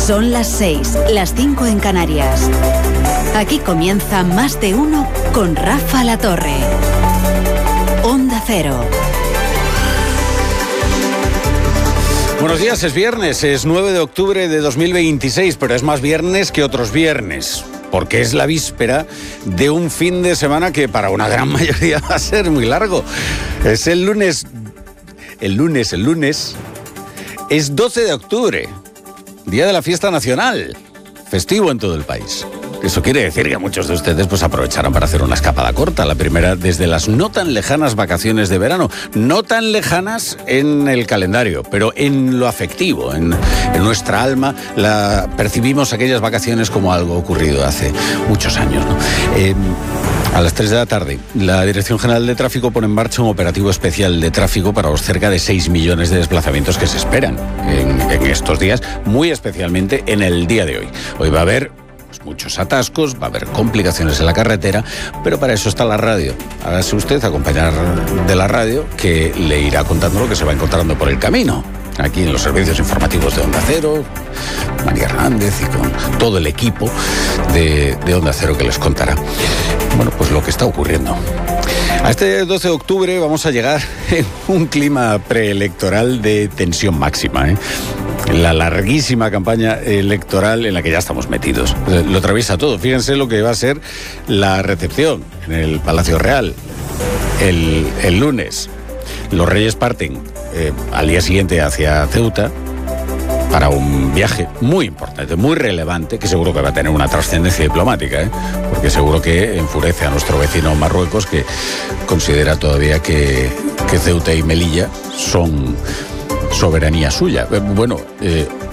Son las 6, las 5 en Canarias. Aquí comienza Más de Uno con Rafa La Torre. Onda Cero. Buenos días, es viernes, es 9 de octubre de 2026, pero es más viernes que otros viernes, porque es la víspera de un fin de semana que para una gran mayoría va a ser muy largo. Es el lunes es 12 de octubre, día de la fiesta nacional, festivo en todo el país. Eso quiere decir que muchos de ustedes pues aprovecharán para hacer una escapada corta, la primera desde las no tan lejanas vacaciones de verano, no tan lejanas en el calendario, pero en lo afectivo, en nuestra alma, percibimos aquellas vacaciones como algo ocurrido hace muchos años, ¿no? A las 3 de la tarde, la Dirección General de Tráfico pone en marcha un operativo especial de tráfico para los cerca de 6 millones de desplazamientos que se esperan en estos días, muy especialmente en el día de hoy. Hoy va a haber muchos atascos, va a haber complicaciones en la carretera, pero para eso está la radio. Hágase usted acompañar de la radio, que le irá contando lo que se va encontrando por el camino. Aquí en los servicios informativos de Onda Cero, María Hernández y con todo el equipo de Onda Cero que les contará, bueno, pues lo que está ocurriendo. A este 12 de octubre vamos a llegar en un clima preelectoral de tensión máxima, la larguísima campaña electoral en la que ya estamos metidos. Lo atraviesa todo. Fíjense lo que va a ser la recepción en el Palacio Real el lunes. Los Reyes parten al día siguiente hacia Ceuta para un viaje muy importante, muy relevante, que seguro que va a tener una trascendencia diplomática, porque seguro que enfurece a nuestro vecino Marruecos, que considera todavía que Ceuta y Melilla son soberanía suya. Bueno,